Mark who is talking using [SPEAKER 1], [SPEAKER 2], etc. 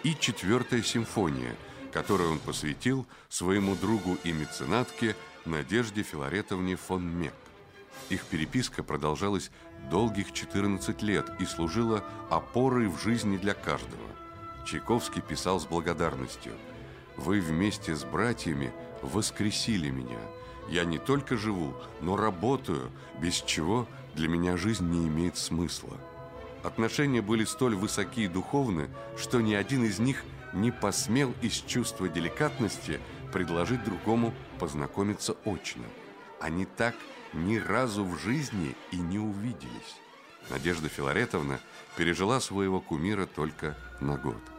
[SPEAKER 1] и «Четвертая симфония», которую он посвятил своему другу и меценатке Надежде Филаретовне фон Мек. Их переписка продолжалась долгих 14 лет и служила опорой в жизни для каждого. Чайковский писал с благодарностью: «Вы вместе с братьями воскресили меня. Я не только живу, но работаю, без чего для меня жизнь не имеет смысла». Отношения были столь высоки и духовны, что ни один из них не посмел из чувства деликатности предложить другому познакомиться очно. Они так ни разу в жизни и не увиделись. Надежда Филаретовна пережила своего кумира только на год.